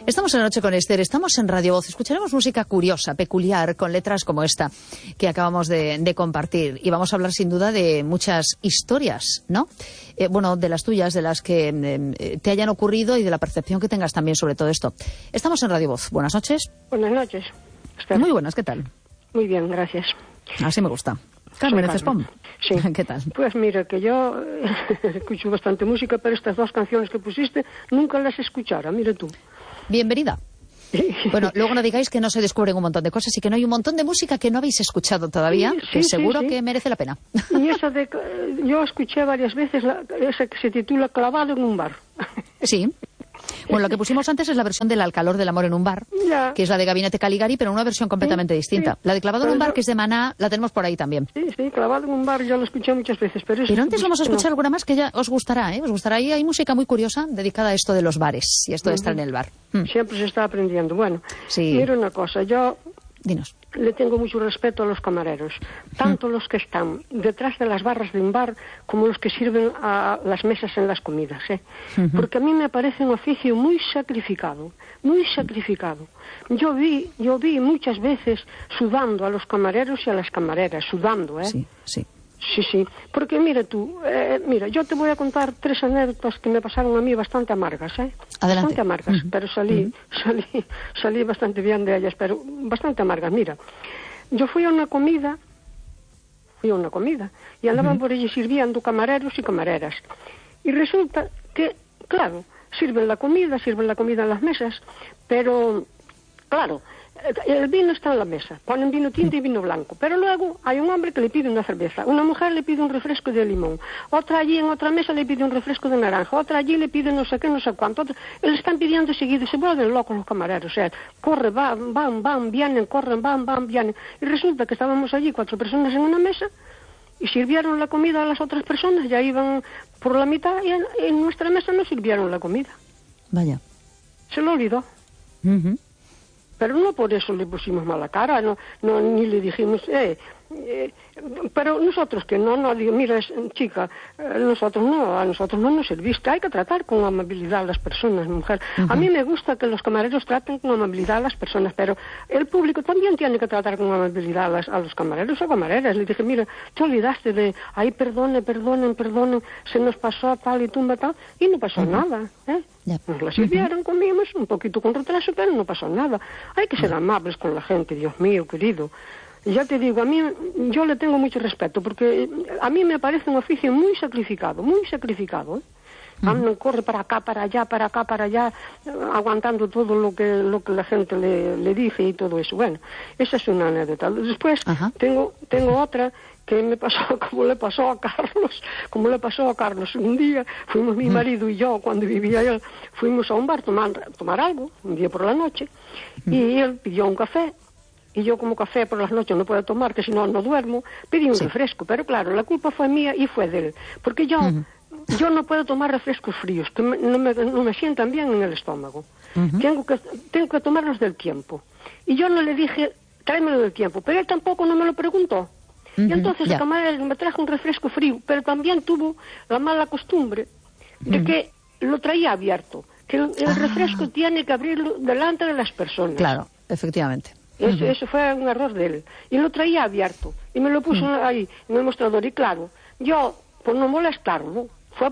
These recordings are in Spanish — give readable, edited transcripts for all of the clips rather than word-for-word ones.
Estamos en Noche con Esther, estamos en Radio Voz. Escucharemos música curiosa, peculiar, con letras como esta que acabamos de compartir. Y vamos a hablar sin duda de muchas historias, ¿no? Bueno, de las tuyas, de las que te hayan ocurrido y de la percepción que tengas también sobre todo esto. Estamos en Radio Voz. Buenas noches. Buenas noches, Esther. Muy buenas, ¿qué tal? Muy bien, gracias. Así me gusta. Carmen Cespón. Sí. ¿Qué tal? Pues mira, que yo escucho bastante música, pero estas dos canciones que pusiste nunca las escuchara, mira tú. Bienvenida. Bueno, luego no digáis que no se descubren un montón de cosas y que no hay un montón de música que no habéis escuchado todavía, que seguro que merece la pena. Y esa de, yo escuché varias veces esa que se titula Clavado en un bar. Sí. Bueno, lo que pusimos antes es la versión del Al calor del amor en un bar, ya, que es la de Gabinete Caligari, pero una versión completamente distinta. Sí. La de Clavado en un bar, que es de Maná, la tenemos por ahí también. Sí, Clavado en un bar, yo lo escuché muchas veces. Pero antes vamos a escuchar alguna más que ya os gustará, ¿eh? Os gustará. Ahí hay música muy curiosa dedicada a esto de los bares y esto de estar en el bar. Siempre se está aprendiendo. Bueno, sí. Mira una cosa, yo... Dinos. Le tengo mucho respeto a los camareros, tanto los que están detrás de las barras de un bar como los que sirven a las mesas en las comidas, ¿eh? Porque a mí me parece un oficio muy sacrificado, muy sacrificado. Yo vi muchas veces sudando a los camareros y a las camareras, sudando, ¿eh? Sí, sí. Sí, porque mira tú, yo te voy a contar 3 anécdotas que me pasaron a mí bastante amargas, ¿eh? Adelante. Bastante amargas, pero salí bastante bien de ellas, pero bastante amargas. Mira, yo fui a una comida y andaban por allí sirviendo camareros y camareras. Y resulta que, claro, sirven la comida en las mesas, pero, claro, el vino está en la mesa, ponen vino tinto y vino blanco, pero luego hay un hombre que le pide una cerveza, una mujer le pide un refresco de limón, otra allí en otra mesa le pide un refresco de naranja, otra allí le pide no sé qué, no sé cuánto, le están pidiendo seguido, se vuelven locos los camareros, o sea, corre, van, vienen, corren, van, vienen, y resulta que estábamos allí 4 personas en una mesa y sirvieron la comida a las otras personas, ya iban por la mitad y en nuestra mesa no sirvieron la comida. Vaya. Se lo olvidó. Pero no por eso le pusimos mala cara, no, ni le dijimos, pero nosotros que no digo, mira, chica, a nosotros no nos serviste, hay que tratar con amabilidad a las personas, mujer. A mí me gusta que los camareros traten con amabilidad a las personas, pero el público también tiene que tratar con amabilidad a los camareros o camareras. Le dije, mira, te olvidaste de, perdonen, se nos pasó tal y tumba tal, y no pasó nada, ¿eh? Nos la sirvieron, comimos, un poquito con retraso, pero no pasó nada. Hay que ser amables con la gente, Dios mío, querido. Y ya te digo, a mí, yo le tengo mucho respeto, porque a mí me parece un oficio muy sacrificado, ¿eh? Andan, corre para acá, para allá, aguantando todo lo que la gente le dice y todo eso. Bueno, esa es una anécdota. Después tengo otra que me pasó como le pasó a Carlos. Un día fuimos mi marido y yo, cuando vivía él, fuimos a un bar a tomar algo, un día por la noche, y él pidió un café, y yo como café por las noches no puedo tomar, que si no, no duermo, pedí un refresco, pero claro, la culpa fue mía y fue de él, porque yo no puedo tomar refrescos fríos, que no me sientan bien en el estómago. Tengo que tomarlos del tiempo. Y yo no le dije, tráemelo del tiempo, pero él tampoco no me lo preguntó. Y entonces el camarero me trajo un refresco frío, pero también tuvo la mala costumbre de que lo traía abierto, que el refresco tiene que abrirlo delante de las personas. Claro, efectivamente. Eso fue un error de él. Y lo traía abierto, y me lo puso ahí, en el mostrador, y claro, yo, por no molestarlo,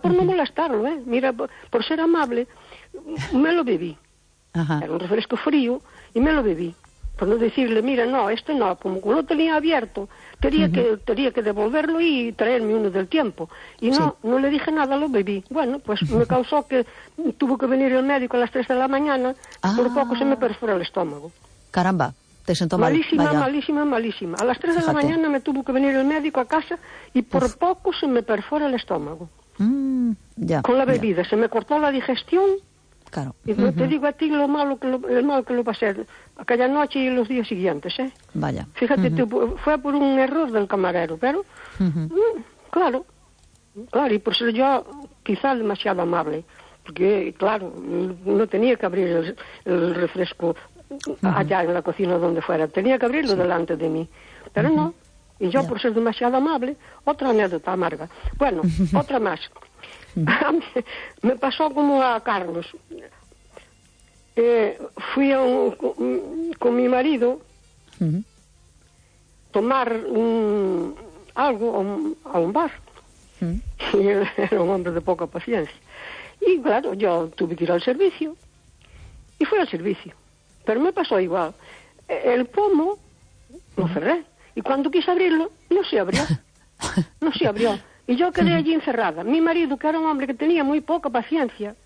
mira, por ser amable, me lo bebí. Era un refresco frío, y me lo bebí. Por no decirle, mira, no, este no, como lo tenía abierto, tenía que devolverlo y traerme uno del tiempo. Y no le dije nada, lo bebí. Bueno, pues me causó que tuvo que venir el médico a las 3 de la mañana, por poco se me perforó el estómago. Caramba, te sentó mal. Malísima. A las 3 de la mañana me tuvo que venir el médico a casa y por poco se me perfora el estómago. Con la bebida, se me cortó la digestión. Claro. Y te digo a ti el mal que lo pasé aquella noche y los días siguientes, ¿eh? Vaya. Fíjate, fue por un error del camarero, pero claro, y por ser yo quizá demasiado amable, porque claro, no tenía que abrir el refresco allá en la cocina donde fuera, tenía que abrirlo delante de mí, pero no, y yo por ser demasiado amable, otra anécdota amarga. Bueno, otra más. Me pasó como a Carlos. fui con mi marido tomar algo a un bar. Y él era un hombre de poca paciencia. Y claro, yo tuve que ir al servicio. Y fui al servicio. Pero me pasó igual. El pomo lo cerré. Y cuando quise abrirlo, no se abrió. No se abrió. Y yo quedé allí encerrada. Mi marido, que era un hombre que tenía muy poca paciencia,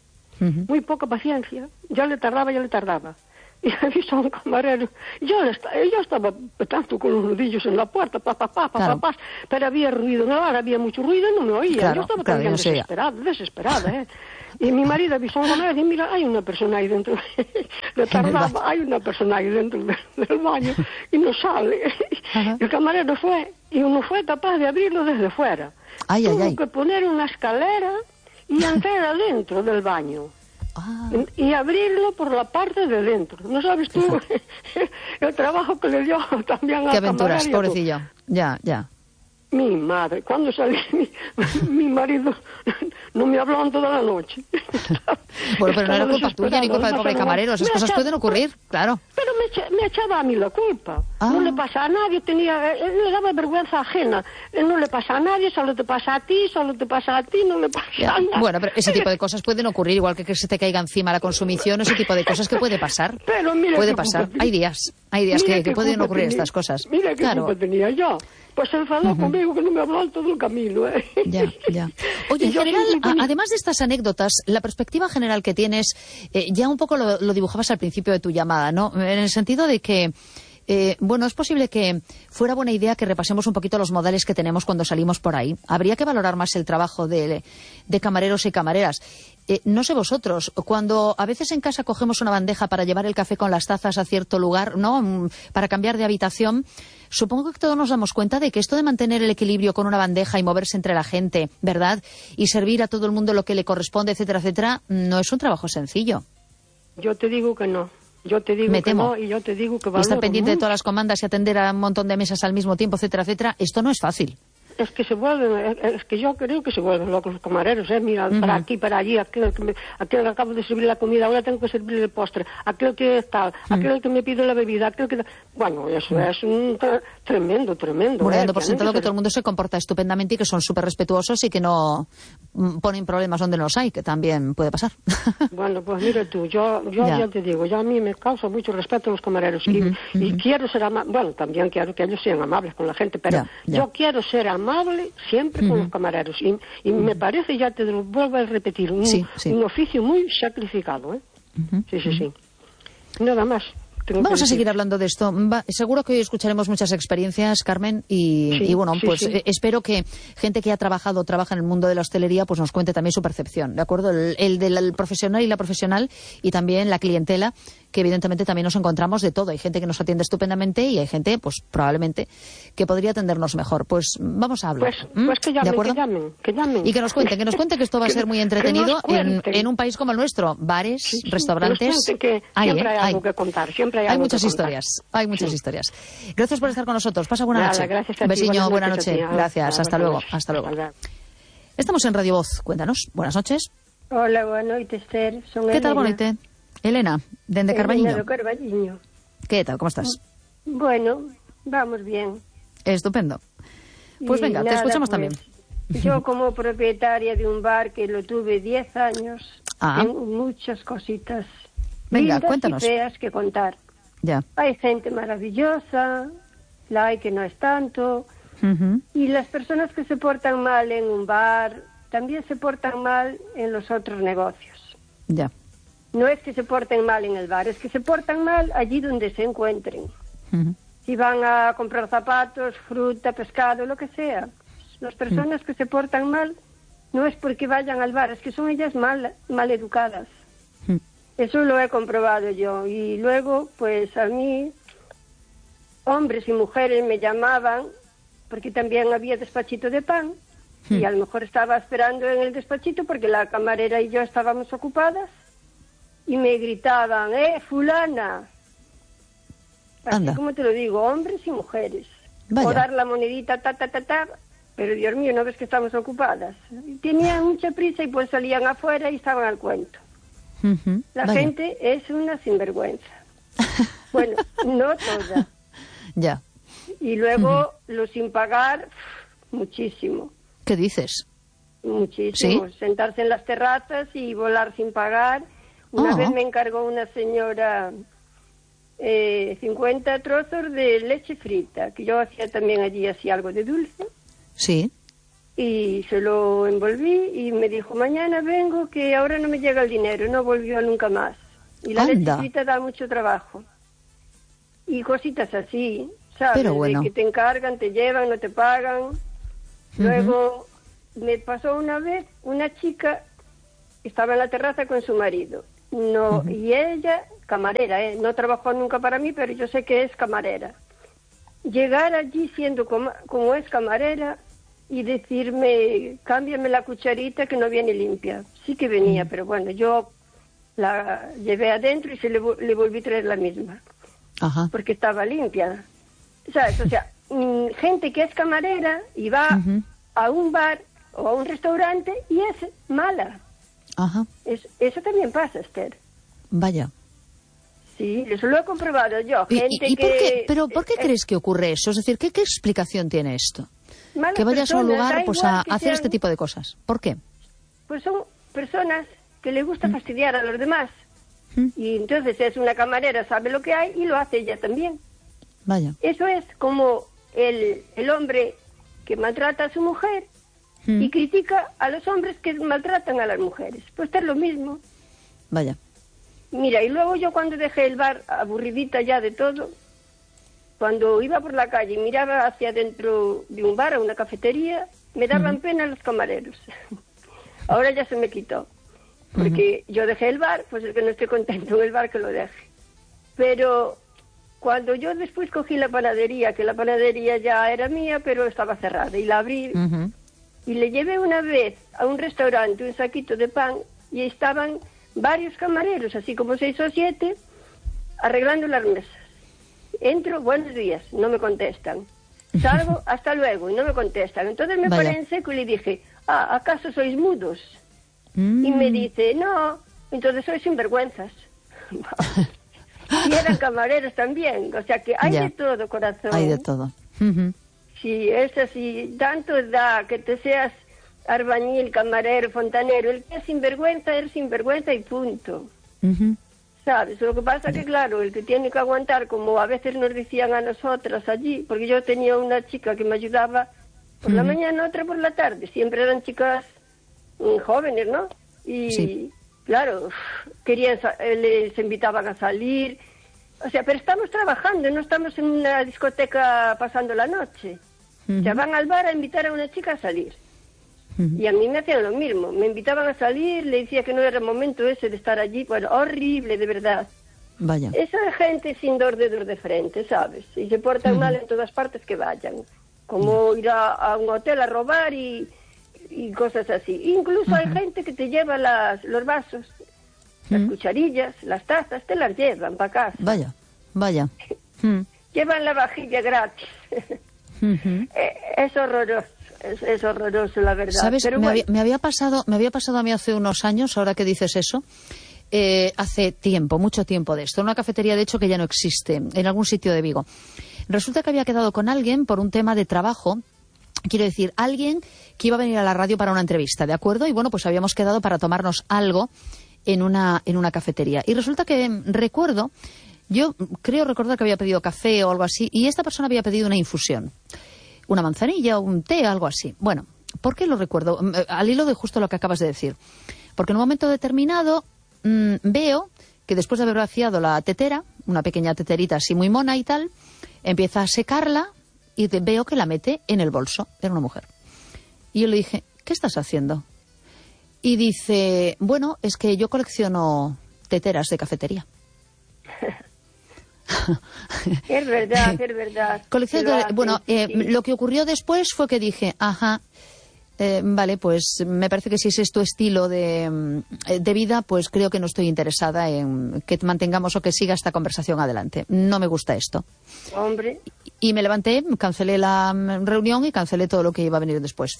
ya le tardaba. Y avisó a un camarero. Yo estaba petando con los nudillos en la puerta, pero había ruido, había mucho ruido y no me oía. Yo estaba también desesperada. Y mi marido avisó a un camarero y mira, hay una persona ahí dentro. Le tardaba, hay una persona ahí dentro del baño y no sale. El camarero fue y no fue capaz de abrirlo desde fuera. Tuvo que poner una escalera y entrar adentro del baño. Y abrirlo por la parte de dentro. ¿No sabes tú el trabajo que le dio también a qué aventuras, pobrecillo. Ya. Mi madre, cuando salí, mi marido no me habló en toda la noche. Bueno, pero no era culpa tuya ni culpa del pobre camarero. Esas cosas pueden ocurrir, claro. Pero me echaba a mí la culpa. No le pasa a nadie, le daba vergüenza ajena. No le pasa a nadie, solo te pasa a ti, no le pasa a nadie. Bueno, pero ese tipo de cosas pueden ocurrir, igual que se te caiga encima la consumición, ese tipo de cosas que puede pasar. Pero mira, puede pasar. Hay días que pueden ocurrir estas cosas. Mira qué culpa tenía yo. Pues se enfadó conmigo, que no me habló todo el camino. Ya. Oye, en general, además de estas anécdotas, la perspectiva general que tienes, ya un poco lo dibujabas al principio de tu llamada, ¿no? En el sentido de que, es posible que fuera buena idea que repasemos un poquito los modales que tenemos cuando salimos por ahí. Habría que valorar más el trabajo de camareros y camareras. No sé vosotros, cuando a veces en casa cogemos una bandeja para llevar el café con las tazas a cierto lugar, ¿no? Para cambiar de habitación, supongo que todos nos damos cuenta de que esto de mantener el equilibrio con una bandeja y moverse entre la gente, ¿verdad? Y servir a todo el mundo lo que le corresponde, etcétera, etcétera, no es un trabajo sencillo. Yo te digo que no. Yo te digo que no, y yo te digo que valoro. Estar pendiente de todas las comandas y atender a un montón de mesas al mismo tiempo, etcétera, etcétera, esto no es fácil. Es que yo creo que se vuelven locos los camareros, mira, para aquí, para allí, aquel que acabo de servir la comida, ahora tengo que servir el postre, aquel que tal, aquel que me pide la bebida, aquel que... Bueno, eso es un tremendo. Bueno, dando por sentado que todo el mundo se comporta estupendamente y que son súper respetuosos y que no ponen problemas donde no los hay, que también puede pasar. Bueno, pues mira tú, yo ya te digo, a mí me causa mucho respeto los camareros y quiero ser amable, bueno, también quiero que ellos sean amables con la gente, pero yo quiero ser amable siempre con los camareros y me parece, ya te lo vuelvo a repetir, un oficio muy sacrificado, Sí. Nada más. Vamos a seguir hablando de esto. Seguro que hoy escucharemos muchas experiencias, Carmen, y espero que gente que trabaja en el mundo de la hostelería pues nos cuente también su percepción, ¿de acuerdo? El del profesional y la profesional, y también la clientela, que evidentemente también nos encontramos de todo. Hay gente que nos atiende estupendamente y hay gente, pues probablemente, que podría atendernos mejor. Pues vamos a hablar. Pues que llamen. Y que nos cuenten que esto va a ser muy entretenido en un país como el nuestro. Bares, restaurantes. Que siempre hay algo que contar, hay muchas historias. Gracias por estar con nosotros. Pasa buena noche. Gracias a ti. Un besiño, buena noche. noche. Gracias, hasta luego. Estamos en Radio Voz. Cuéntanos. Buenas noches. Hola, buenas noches, Esther. ¿Qué tal, buenas noches? Elena, dende Carballiño. De Carballiño. ¿Qué tal? ¿Cómo estás? Bueno, vamos bien. Estupendo. Pues venga, te escuchamos también. Yo, como propietaria de un bar que lo tuve 10 años, tengo muchas cositas lindas, cuéntanos. Y feas que contar. Ya. Hay gente maravillosa, la hay que no es tanto, y las personas que se portan mal en un bar también se portan mal en los otros negocios. Ya. No es que se porten mal en el bar, es que se portan mal allí donde se encuentren. Si van a comprar zapatos, fruta, pescado, lo que sea. Las personas que se portan mal no es porque vayan al bar, es que son ellas mal educadas. Eso lo he comprobado yo. Y luego, pues a mí, hombres y mujeres me llamaban, porque también había despachito de pan, y a lo mejor estaba esperando en el despachito porque la camarera y yo estábamos ocupadas, y me gritaban, fulana. Así como te lo digo, hombres y mujeres. Vaya. O dar la monedita, pero Dios mío, ¿no ves que estamos ocupadas? Tenían mucha prisa y pues salían afuera y estaban al cuento. La gente es una sinvergüenza. Bueno, no toda. Ya. Y luego los sin pagar, muchísimo. ¿Qué dices? Muchísimo. ¿Sí? Sentarse en las terrazas y volar sin pagar. Una vez me encargó una señora 50 trozos de leche frita, que yo hacía también allí, hacía algo de dulce. Sí. Y se lo envolví y me dijo, mañana vengo, que ahora no me llega el dinero. No volvió nunca más. Y la leche frita da mucho trabajo. Y cositas así, ¿sabes? Pero bueno. De que te encargan, te llevan, no te pagan. Luego me pasó una vez, una chica estaba en la terraza con su marido. No, y ella, camarera, no trabajó nunca para mí, pero yo sé que es camarera. Llegar allí siendo como es camarera y decirme, cámbiame la cucharita que no viene limpia. Sí que venía, pero bueno, yo la llevé adentro y le volví a traer la misma. Ajá. Porque estaba limpia. ¿Sabes? O sea, gente que es camarera y va a un bar o a un restaurante y es mala. Ajá. Eso también pasa, Esther. Vaya. Sí, eso lo he comprobado yo. ¿Y por qué crees que ocurre eso? Es decir, ¿qué explicación tiene esto? Malas que vayas a un lugar pues a hacer sean, este tipo de cosas. ¿Por qué? Pues son personas que les gusta fastidiar a los demás. Y entonces es una camarera, sabe lo que hay y lo hace ella también. Vaya. Eso es como el hombre que maltrata a su mujer y critica a los hombres que maltratan a las mujeres. Pues es lo mismo. Vaya. Mira, y luego yo cuando dejé el bar, aburridita ya de todo, cuando iba por la calle y miraba hacia dentro de un bar o una cafetería, me daban pena los camareros. Ahora ya se me quitó. Porque yo dejé el bar, pues el que no esté contento en el bar que lo deje. Pero cuando yo después cogí la panadería, que la panadería ya era mía, pero estaba cerrada, y la abrí, y le llevé una vez a un restaurante un saquito de pan, y estaban varios camareros, así como 6 o 7, arreglando las mesas. Entro, buenos días, no me contestan. Salgo, hasta luego, y no me contestan. Entonces me paré en seco y le dije, ¿acaso sois mudos? Y me dice, no, entonces sois sinvergüenzas. Y eran camareros también, o sea que hay de todo, corazón. Hay de todo. Sí, es así, tanto da que te seas albañil, camarero, fontanero, el que es sinvergüenza y punto. ¿Sabes? Lo que pasa que, claro, el que tiene que aguantar, como a veces nos decían a nosotras allí, porque yo tenía una chica que me ayudaba por la mañana, otra por la tarde, siempre eran chicas jóvenes, ¿no? Y claro, les invitaban a salir, o sea, pero estamos trabajando, no estamos en una discoteca pasando la noche. O sea, van al bar a invitar a una chica a salir. Y a mí me hacían lo mismo, me invitaban a salir, le decía que no era el momento ese de estar allí, bueno, horrible, de verdad. Vaya. Esa gente sin dos dedos de frente, ¿sabes? Y se portan mal en todas partes que vayan. Como ir a un hotel a robar y cosas así. Incluso hay gente que te lleva los vasos, las cucharillas, las tazas, te las llevan para casa. Vaya. Llevan la vajilla gratis. Es horroroso. Es horroroso, la verdad. ¿Sabes? Pero me había pasado a mí hace unos años, ahora que dices eso, hace tiempo, mucho tiempo de esto, en una cafetería, de hecho, que ya no existe, en algún sitio de Vigo. Resulta que había quedado con alguien por un tema de trabajo, quiero decir, alguien que iba a venir a la radio para una entrevista, ¿de acuerdo? Y bueno, pues habíamos quedado para tomarnos algo en una cafetería. Y resulta que recuerdo, yo creo recordar que había pedido café o algo así, y esta persona había pedido una infusión. Una manzanilla, un té, algo así. Bueno, ¿por qué lo recuerdo? Al hilo de justo lo que acabas de decir. Porque en un momento determinado veo que después de haber vaciado la tetera, una pequeña teterita así muy mona y tal, empieza a secarla y veo que la mete en el bolso. Era una mujer. Y yo le dije, ¿qué estás haciendo? Y dice, bueno, es que yo colecciono teteras de cafetería. Es verdad. Lo que ocurrió después fue que dije, vale, pues me parece que si ese es tu estilo de vida, pues creo que no estoy interesada en que mantengamos o que siga esta conversación adelante. No me gusta esto. Hombre. Y me levanté, cancelé la reunión y cancelé todo lo que iba a venir después. Fuera.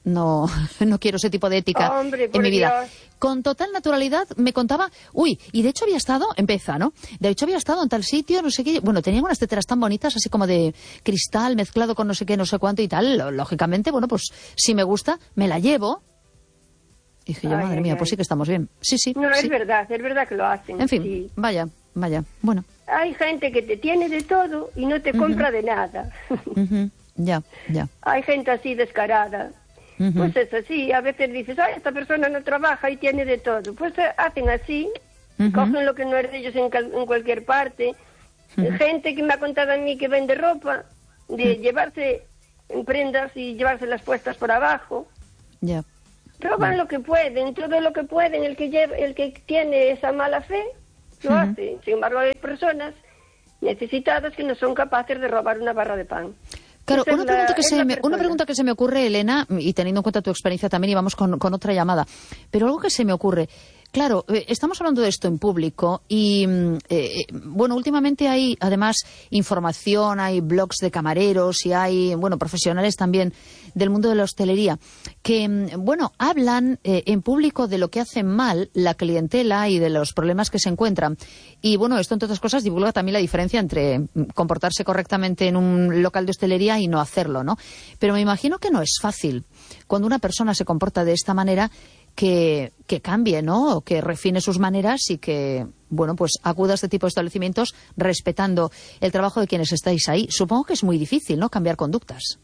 No quiero ese tipo de ética en mi vida. Dios. Con total naturalidad me contaba, y de hecho había estado, ¿no? De hecho había estado en tal sitio, no sé qué, bueno, tenían unas teteras tan bonitas, así como de cristal mezclado con no sé qué, no sé cuánto y tal. Lógicamente, bueno, pues si me gusta, me la llevo. Y dije yo, madre mía, pues sí que estamos bien. Sí. No, sí. es verdad que lo hacen. En fin, sí. vaya, bueno. Hay gente que te tiene de todo y no te compra de nada. Ya. Hay gente así descarada. Pues es así, a veces dices, ay, esta persona no trabaja y tiene de todo. Pues hacen así, cogen lo que no es de ellos en cualquier parte. Gente que me ha contado a mí que vende ropa, de llevarse en prendas y llevárselas puestas por abajo. Ya. Roban lo que pueden, todo lo que pueden. El que tiene esa mala fe, lo hace. Sin embargo, hay personas necesitadas que no son capaces de robar una barra de pan. Claro, una pregunta que se me ocurre, Elena, y teniendo en cuenta tu experiencia también, y vamos con otra llamada, pero algo que se me ocurre, claro, estamos hablando de esto en público y, bueno, últimamente hay además información, hay blogs de camareros y hay, bueno, profesionales también del mundo de la hostelería que, bueno, hablan en público de lo que hacen mal la clientela y de los problemas que se encuentran. Y, bueno, esto, entre otras cosas, divulga también la diferencia entre comportarse correctamente en un local de hostelería y no hacerlo, ¿no? Pero me imagino que no es fácil cuando una persona se comporta de esta manera que cambie, ¿no? O que refine sus maneras y que, bueno, pues acuda a este tipo de establecimientos respetando el trabajo de quienes estáis ahí. Supongo que es muy difícil, ¿no?, cambiar conductas.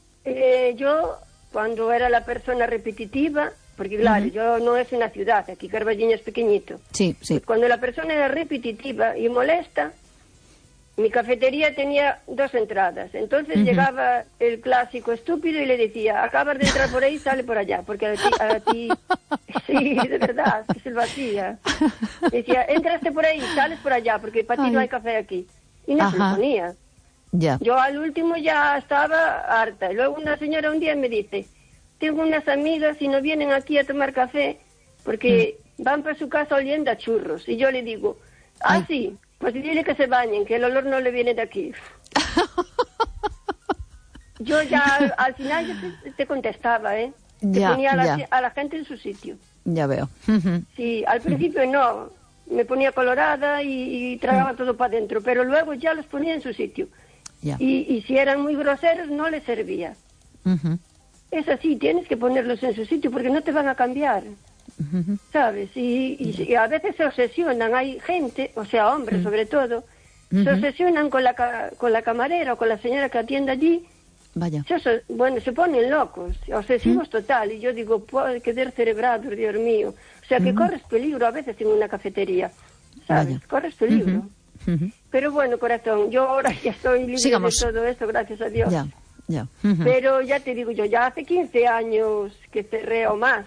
Yo, cuando era la persona repetitiva, porque claro, yo no es una ciudad, aquí Carballiño es pequeñito. Sí. Pues cuando la persona era repetitiva y molesta, mi cafetería tenía 2 entradas. Entonces llegaba el clásico estúpido y le decía, acabas de entrar por ahí, sale por allá, porque a ti sí, de verdad, que se lo hacía. Decía, entraste por ahí, sales por allá, porque para ti no hay café aquí. Y no se lo ponía. Ya. Yo al último ya estaba harta. Y luego una señora un día me dice, tengo unas amigas y no vienen aquí a tomar café porque van para su casa oliendo a churros. Y yo le digo, sí, pues dile que se bañen, que el olor no le viene de aquí. Yo ya al final ya te contestaba, ¿eh? Ya, ponía a la gente en su sitio. Ya veo. Sí, al principio no, me ponía colorada y tragaba todo para adentro, pero luego ya los ponía en su sitio. Ya. Y si eran muy groseros, no les servía. Es así, tienes que ponerlos en su sitio porque no te van a cambiar. ¿Sabes? Y a veces se obsesionan. Hay gente, o sea, hombres sobre todo, se obsesionan con la camarera o con la señora que atiende allí. Vaya. Se ponen locos, obsesivos total. Y yo digo, puede quedar cerebrado, Dios mío. O sea, que corres peligro a veces en una cafetería. ¿Sabes? Vaya. Corres peligro. Pero bueno, corazón, yo ahora ya estoy libre Sigamos. de todo esto, gracias a Dios. Ya. Pero ya te digo yo, ya hace 15 años que cerré o más.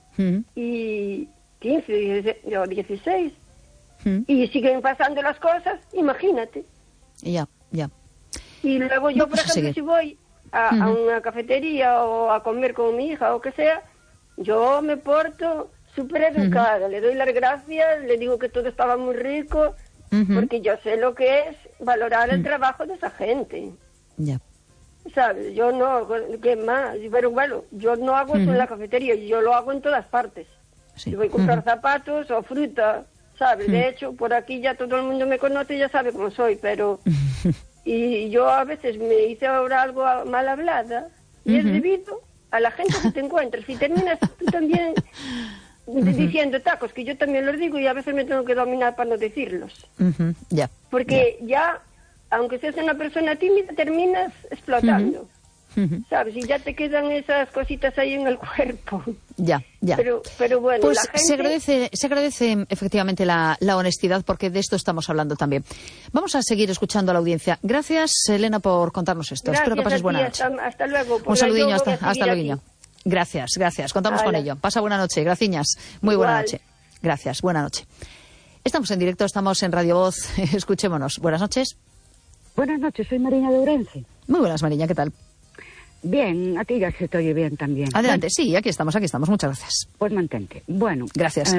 Y 15, 16. Y siguen pasando las cosas, imagínate. Ya. Y luego yo, por ejemplo, si voy a una cafetería o a comer con mi hija o que sea, yo me porto súper educada, le doy las gracias, le digo que todo estaba muy rico, porque yo sé lo que es valorar el trabajo de esa gente. Ya. ¿Sabes? Yo no, ¿qué más? Pero bueno, yo no hago eso en la cafetería, yo lo hago en todas partes. Sí. Si voy a comprar zapatos o fruta, ¿sabes? De hecho, por aquí ya todo el mundo me conoce y ya sabe cómo soy, pero... Y yo a veces me hice ahora algo mal hablada, y es debido a la gente que te encuentras. Si terminas tú también diciendo tacos, que yo también los digo y a veces me tengo que dominar para no decirlos. Ya. Porque ya, aunque seas una persona tímida, terminas explotando. ¿Sabes? Y ya te quedan esas cositas ahí en el cuerpo. Ya. Pero bueno, pues la gente... se agradece efectivamente la honestidad, porque de esto estamos hablando también. Vamos a seguir escuchando a la audiencia. Gracias, Elena, por contarnos esto. Gracias. Espero que pases buena noche. Hasta luego. Un saludinho, hasta luego. Gracias. Contamos con ello. Pasa buena noche. Graciñas. Muy buena noche. Gracias. Buena noche. Estamos en directo, estamos en Radio Voz. Escuchémonos. Buenas noches. Buenas noches, soy Mariña de Ourense. Muy buenas, Mariña, ¿qué tal? Bien, a ti ya se te oye bien también. Adelante, sí, aquí estamos, muchas gracias. Pues mantente. Bueno. Gracias.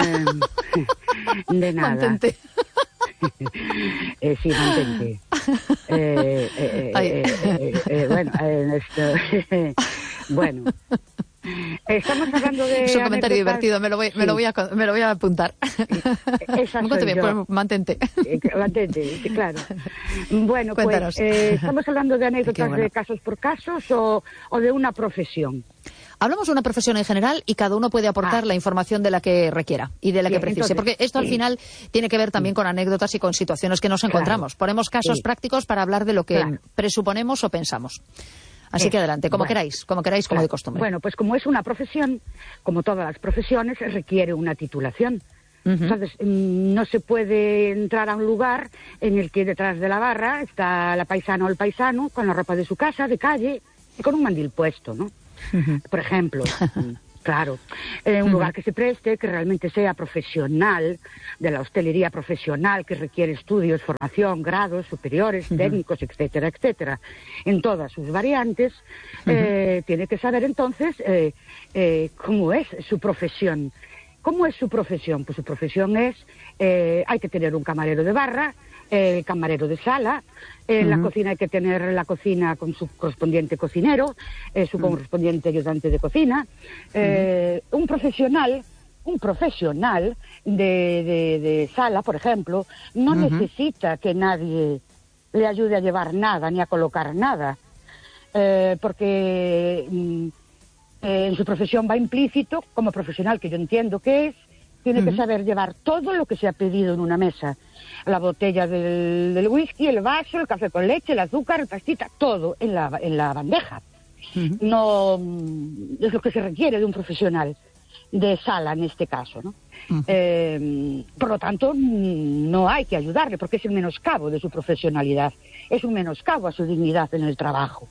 De nada. Mantente. Sí, mantente. Bueno, esto... bueno, Estamos hablando de Es un comentario anécdotas... divertido, me lo voy a apuntar. Esa soy Cuéntame, yo. pues, mantente. Mantente, claro. Bueno, Cuéntanos. pues estamos hablando de anécdotas Qué bueno. de casos por casos o de una profesión. Hablamos de una profesión en general y cada uno puede aportar la información de la que requiera y de la que Bien, precise, entonces, porque esto al final tiene que ver también con anécdotas y con situaciones que nos encontramos. Ponemos casos prácticos para hablar de lo que presuponemos o pensamos. Así que adelante, como queráis, como de costumbre. Bueno, pues como es una profesión, como todas las profesiones, requiere una titulación. Entonces, no se puede entrar a un lugar en el que detrás de la barra está la paisana o el paisano con la ropa de su casa, de calle, y con un mandil puesto, ¿no? Por ejemplo, claro, un lugar que se preste, que realmente sea profesional, de la hostelería profesional, que requiere estudios, formación, grados superiores, técnicos, etcétera, etcétera, en todas sus variantes, tiene que saber entonces cómo es su profesión. ¿Cómo es su profesión? Pues su profesión es, hay que tener un camarero de barra, el camarero de sala, en la cocina hay que tener la cocina con su correspondiente cocinero, su correspondiente ayudante de cocina. Un profesional de sala, por ejemplo, no necesita que nadie le ayude a llevar nada ni a colocar nada, porque en su profesión va implícito, como profesional que yo entiendo que es, tiene que saber llevar todo lo que se ha pedido en una mesa. La botella del whisky, el vaso, el café con leche, el azúcar, el pastita, todo en la bandeja. No es lo que se requiere de un profesional de sala en este caso, ¿no? Por lo tanto, no hay que ayudarle porque es un menoscabo de su profesionalidad, es un menoscabo a su dignidad en el trabajo.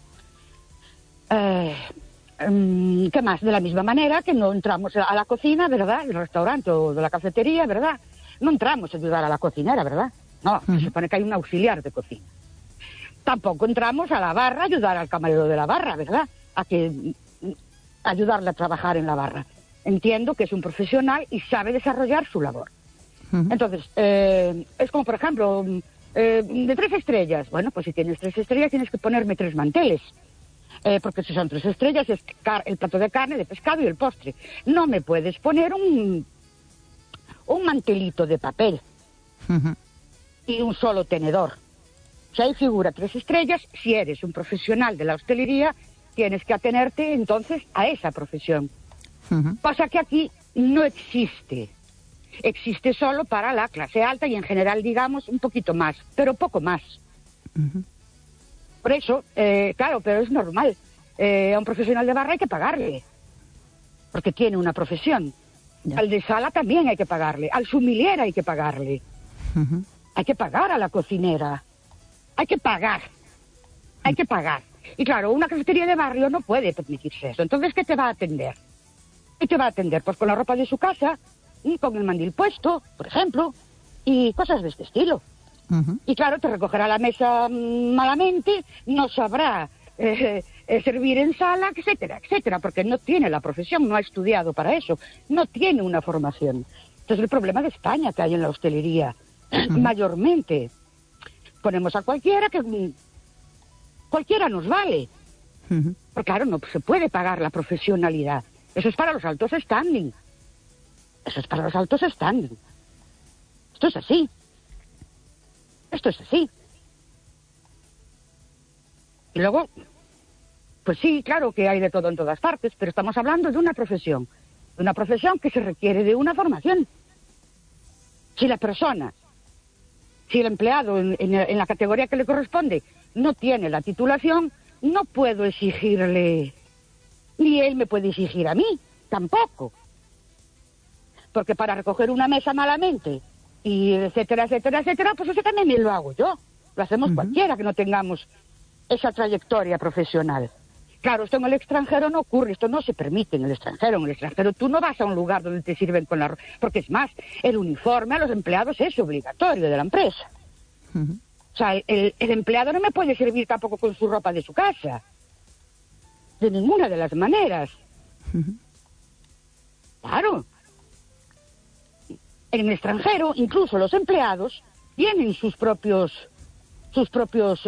¿Qué más? De la misma manera que no entramos a la cocina, ¿verdad?, del restaurante o de la cafetería, ¿verdad? No entramos a ayudar a la cocinera, ¿verdad? No, se supone que hay un auxiliar de cocina. Tampoco entramos a la barra a ayudar al camarero de la barra, ¿verdad? Ayudarle a trabajar en la barra. Entiendo que es un profesional y sabe desarrollar su labor. Entonces, es como, por ejemplo, de 3 estrellas. Bueno, pues si tienes 3 estrellas tienes que ponerme 3 manteles. Porque si son 3 estrellas es el plato de carne, de pescado y el postre. No me puedes poner un mantelito de papel y un solo tenedor. Si ahí figura 3 estrellas, si eres un profesional de la hostelería, tienes que atenerte entonces a esa profesión. Cosa que aquí no existe. Existe solo para la clase alta y en general, digamos, un poquito más, pero poco más. Por eso, claro, pero es normal. A un profesional de barra hay que pagarle, porque tiene una profesión. Al de sala también hay que pagarle, al sommelier hay que pagarle. Hay que pagar a la cocinera. Hay que pagar. Y claro, una cafetería de barrio no puede permitirse eso. Entonces, ¿qué te va a atender? ¿Qué te va a atender? Pues con la ropa de su casa, y con el mandil puesto, por ejemplo, y cosas de este estilo. Y claro, te recogerá la mesa malamente, no sabrá servir en sala, etcétera, etcétera, porque no tiene la profesión, no ha estudiado para eso, no tiene una formación. Entonces el problema de España que hay en la hostelería, mayormente. Ponemos a cualquiera, que cualquiera nos vale. Porque claro, no se puede pagar la profesionalidad. Eso es para los altos standing. Esto es así. Y luego, pues sí, claro que hay de todo en todas partes, pero estamos hablando de una profesión que se requiere de una formación. Si el empleado en la categoría que le corresponde no tiene la titulación, no puedo exigirle, ni él me puede exigir a mí, tampoco. Porque para recoger una mesa malamente, y etcétera, etcétera, etcétera, pues eso también lo hago yo. Lo hacemos cualquiera que no tengamos esa trayectoria profesional. Claro, esto en el extranjero no ocurre, esto no se permite en el extranjero. En el extranjero tú no vas a un lugar donde te sirven con la ropa, porque es más, el uniforme a los empleados es obligatorio de la empresa. O sea, el empleado no me puede servir tampoco con su ropa de su casa. De ninguna de las maneras. Claro. En el extranjero, incluso los empleados tienen sus propios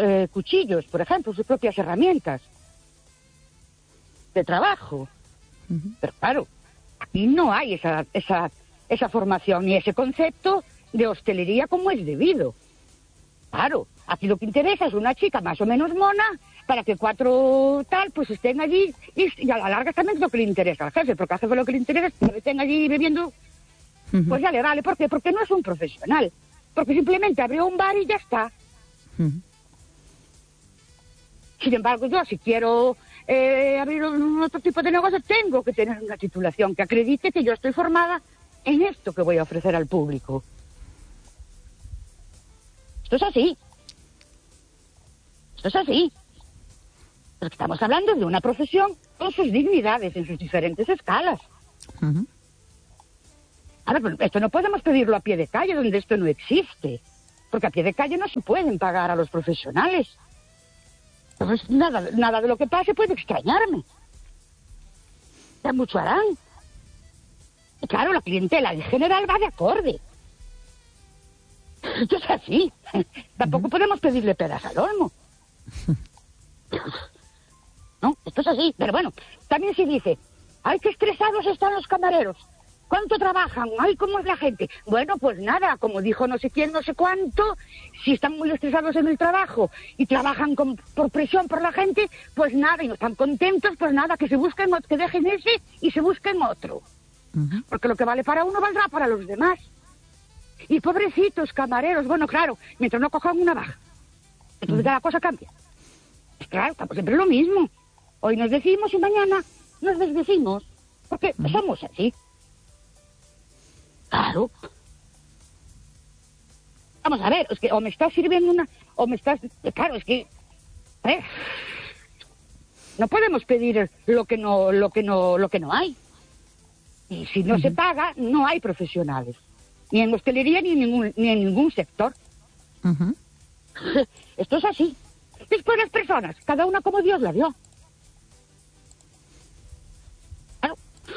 cuchillos, por ejemplo, sus propias herramientas de trabajo. Pero claro, aquí no hay esa formación ni ese concepto de hostelería como es debido. Claro, aquí lo que interesa es una chica más o menos mona para que 4 tal pues estén allí y a la larga también es lo que le interesa al jefe, porque al jefe lo que le interesa es que estén allí bebiendo, pues ya le vale. ¿Por qué? Porque no es un profesional, porque simplemente abrió un bar y ya está. Sin embargo, yo si quiero abrir otro tipo de negocio, tengo que tener una titulación que acredite que yo estoy formada en esto que voy a ofrecer al público. Esto es así. Esto es así. Porque estamos hablando de una profesión con sus dignidades en sus diferentes escalas. Ahora, pero esto no podemos pedirlo a pie de calle, donde esto no existe. Porque a pie de calle no se pueden pagar a los profesionales. Entonces, nada de lo que pase puede extrañarme. Ya mucho harán. Y claro, la clientela en general va de acorde. Esto es así. Tampoco podemos pedirle peras al olmo. No, esto es así. Pero bueno, también se dice, ay, qué estresados están los camareros. ¿Cuánto trabajan? Ay, ¿cómo es la gente? Bueno, pues nada, como dijo no sé quién, no sé cuánto, si están muy estresados en el trabajo y trabajan por presión por la gente, pues nada, y no están contentos, pues nada, que se busquen, que dejen ese y se busquen otro. Porque lo que vale para uno valdrá para los demás. Y pobrecitos camareros, bueno, claro, mientras no cojan una baja. Entonces la cosa cambia. Pues claro, estamos siempre lo mismo. Hoy nos decimos y mañana nos desdecimos. Porque somos así. Claro. Vamos a ver, es que o me estás sirviendo una, o me estás... Claro, es que... no podemos pedir lo que no hay. Y si no se paga, no hay profesionales. Ni en hostelería ni en ningún sector. Esto es así. Después las personas, cada una como Dios la dio. Claro.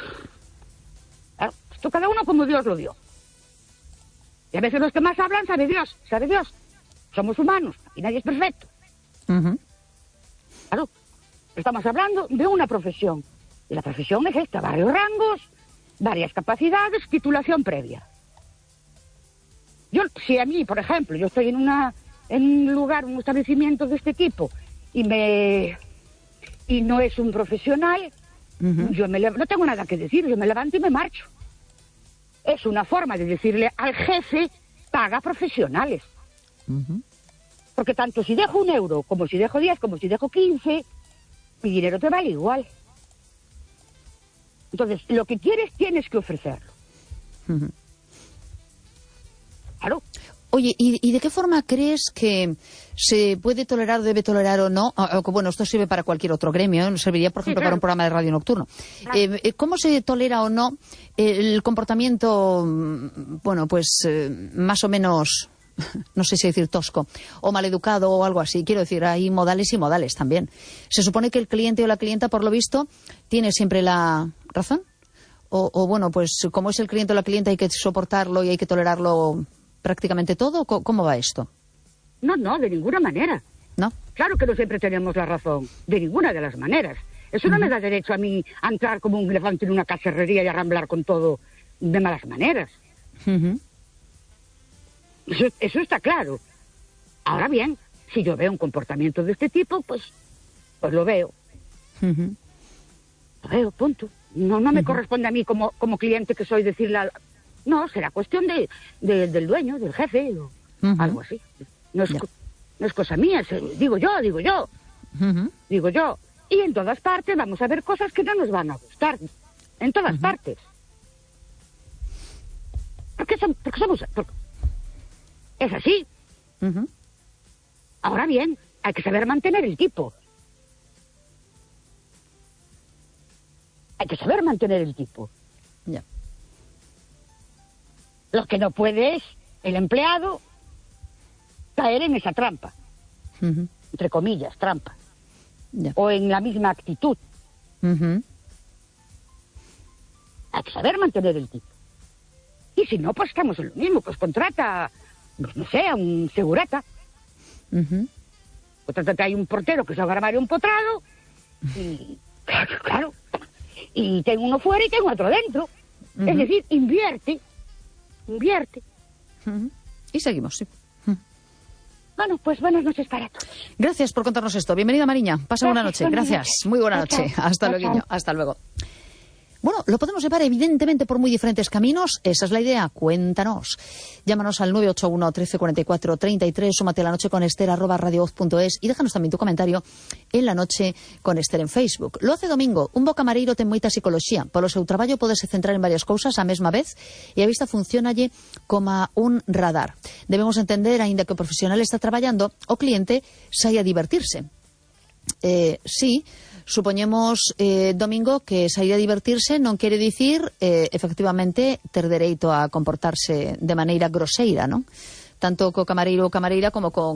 Esto cada uno como Dios lo dio. Y a veces los que más hablan, sabe Dios. Somos humanos, y nadie es perfecto. Claro. Estamos hablando de una profesión. Y la profesión es esta, varios rangos, varias capacidades, titulación previa. Si a mí, por ejemplo, yo estoy en un lugar, un establecimiento de este tipo, y no es un profesional, yo no tengo nada que decir, yo me levanto y me marcho. Es una forma de decirle al jefe, paga profesionales. Porque tanto si dejo 1 euro, como si dejo 10, como si dejo 15, mi dinero te vale igual. Entonces, lo que quieres, tienes que ofrecerlo. Claro. Oye, ¿y de qué forma crees que se puede tolerar, debe tolerar o no? Bueno, esto sirve para cualquier otro gremio, ¿eh? Serviría, por ejemplo, para un programa de radio nocturno. ¿Cómo se tolera o no el comportamiento, bueno, pues más o menos, no sé si decir tosco, o maleducado o algo así? Quiero decir, hay modales y modales también. Se supone que el cliente o la clienta, por lo visto, tiene siempre la razón. O bueno, pues como es el cliente o la clienta hay que soportarlo y hay que tolerarlo prácticamente todo. ¿Cómo va esto? No, de ninguna manera. ¿No? Claro que no siempre tenemos la razón, de ninguna de las maneras. Eso no me da derecho a mí a entrar como un elefante en una cacharrería y a ramblar con todo de malas maneras. Eso está claro. Ahora bien, si yo veo un comportamiento de este tipo, pues lo veo. Lo veo, punto. No me corresponde a mí como cliente que soy decirle... No, será cuestión del dueño, del jefe, o algo así. No es cosa mía, digo yo. Digo yo. Y en todas partes vamos a ver cosas que no nos van a gustar. En todas partes. Porque es así. Ahora bien, hay que saber mantener el tipo. Hay que saber mantener el tipo. Ya. Lo que no puede es el empleado caer en esa trampa. Entre comillas, trampa. Ya. O en la misma actitud. Hay que saber mantener el tipo. Y si no, pues estamos en lo mismo. Pues contrata, pues no sé, a un segurata. Contrata que hay un portero que se va a armar un potrado. Y claro. Y tengo uno fuera y tengo otro dentro. Es decir, invierte. Y seguimos, sí. Bueno, pues buenas noches para todos. Gracias por contarnos esto. Bienvenida, Mariña. Pasa buena noche. Gracias. Muy buena noche. Hasta luego. Hasta luego. Bueno, lo podemos llevar evidentemente por muy diferentes caminos. Esa es la idea. Cuéntanos. Llámanos al 981 13 44 33. Súmate a La Noche con Ester @radiovoz.es y déjanos también tu comentario en La Noche con Ester en Facebook. Lo hace Domingo. Un bo camareiro ten moita psicología. Polo seu traballo podese centrar en varias cousas á mesma vez e a vista funcionalle como un radar. Debemos entender, aínda que o profesional está traballando, o cliente sai a divertirse. Sí, supoñemos, Domingo, que sair a divertirse non quere dicir, efectivamente, ter dereito a comportarse de maneira groseira, non? Tanto co camareiro ou camareira como con